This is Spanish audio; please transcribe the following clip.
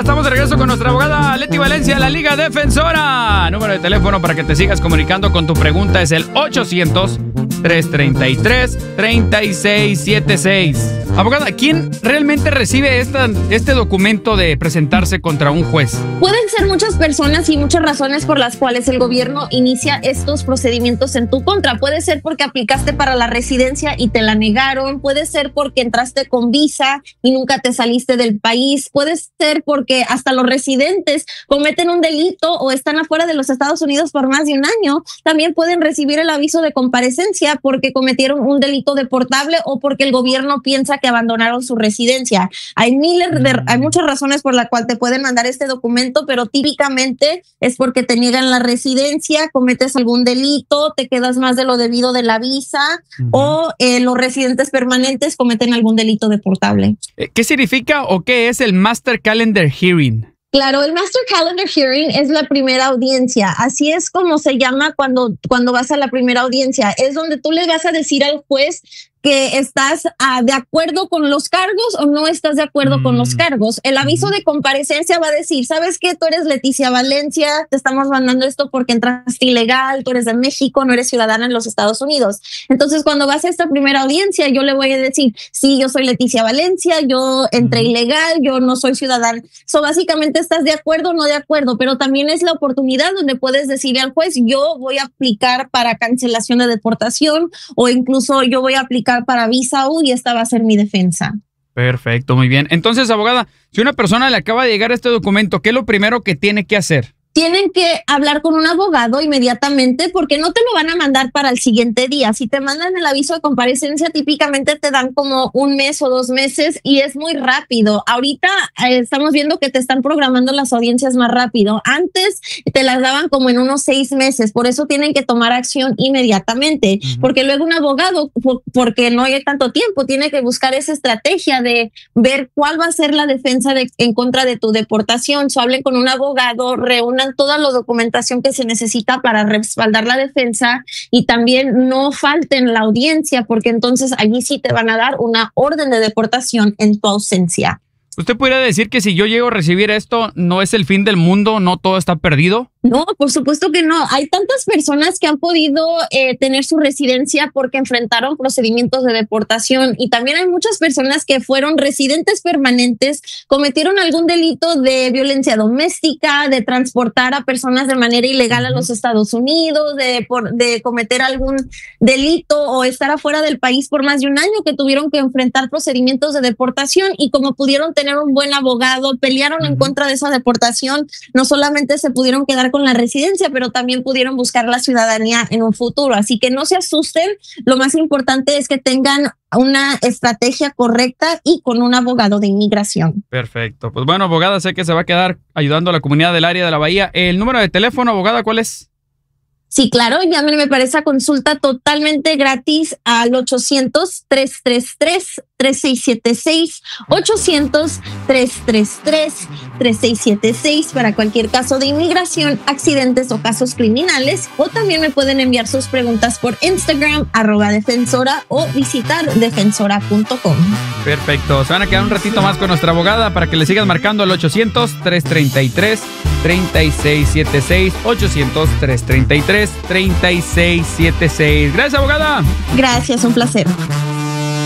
Estamos de regreso con nuestra abogada Leti Valencia de la Liga Defensora. Número de teléfono para que te sigas comunicando con tu pregunta es el 800-333-3676. Abogada, ¿quién realmente recibe este documento de presentarse contra un juez? Pueden ser muchas personas y muchas razones por las cuales el gobierno inicia estos procedimientos en tu contra. Puede ser porque aplicaste para la residencia y te la negaron. Puede ser porque entraste con visa y nunca te saliste del país. Puede ser porque hasta los residentes cometen un delito o están afuera de los Estados Unidos por más de un año. También pueden recibir el aviso de comparecencia porque cometieron un delito deportable o porque el gobierno piensa que abandonaron su residencia. Hay muchas razones por las cuales te pueden mandar este documento, pero típicamente es porque te niegan la residencia, cometes algún delito, te quedas más de lo debido de la visa o los residentes permanentes cometen algún delito deportable. ¿Qué significa o qué es el Master Calendar Hearing? Claro, el Master Calendar Hearing es la primera audiencia. Así es como se llama cuando vas a la primera audiencia. Es donde tú le vas a decir al juez que estás de acuerdo con los cargos o no estás de acuerdo con los cargos. El aviso de comparecencia va a decir, ¿sabes qué? Tú eres Leticia Valencia, te estamos mandando esto porque entraste ilegal, tú eres de México, no eres ciudadana en los Estados Unidos. Entonces, cuando vas a esta primera audiencia, yo le voy a decir, sí, yo soy Leticia Valencia, yo entré ilegal, yo no soy ciudadana. Básicamente estás de acuerdo o no de acuerdo, pero también es la oportunidad donde puedes decirle al juez, yo voy a aplicar para cancelación de deportación o incluso yo voy a aplicar para visa U y esta va a ser mi defensa. Perfecto, muy bien. Entonces, abogada, si una persona le acaba de llegar este documento, ¿qué es lo primero que tiene que hacer? Tienen que hablar con un abogado inmediatamente porque no te lo van a mandar para el siguiente día. Si te mandan el aviso de comparecencia, típicamente te dan como 1 mes o 2 meses y es muy rápido. Ahorita estamos viendo que te están programando las audiencias más rápido. Antes te las daban como en unos 6 meses. Por eso tienen que tomar acción inmediatamente. Porque luego un abogado, porque no hay tanto tiempo, tiene que buscar esa estrategia de ver cuál va a ser la defensa en contra de tu deportación. Hablen con un abogado, reúnan toda la documentación que se necesita para respaldar la defensa y también no falten la audiencia porque entonces allí sí te van a dar una orden de deportación en tu ausencia. ¿Usted podría decir que si yo llego a recibir esto, no es el fin del mundo, no todo está perdido? No, por supuesto que no. Hay tantas personas que han podido tener su residencia porque enfrentaron procedimientos de deportación y también hay muchas personas que fueron residentes permanentes, cometieron algún delito de violencia doméstica, de transportar a personas de manera ilegal a los Estados Unidos, de cometer algún delito o estar afuera del país por más de un año que tuvieron que enfrentar procedimientos de deportación y como pudieron tener un buen abogado, pelearon en contra de esa deportación, no solamente se pudieron quedar con la residencia, pero también pudieron buscar la ciudadanía en un futuro. Así que no se asusten, lo más importante es que tengan una estrategia correcta y con un abogado de inmigración. Perfecto. Pues bueno, abogada, sé que se va a quedar ayudando a la comunidad del área de la Bahía. ¿El número de teléfono, abogada, cuál es? Sí, claro, llámenme para esa consulta totalmente gratis al 800-333-3676, 800-333-3676 para cualquier caso de inmigración, accidentes o casos criminales, o también me pueden enviar sus preguntas por Instagram, @defensora o visitar defensora.com. Perfecto, se van a quedar un ratito más con nuestra abogada para que le sigas marcando al 800-333-3676, 800-333-3676. Gracias, abogada. Gracias, un placer.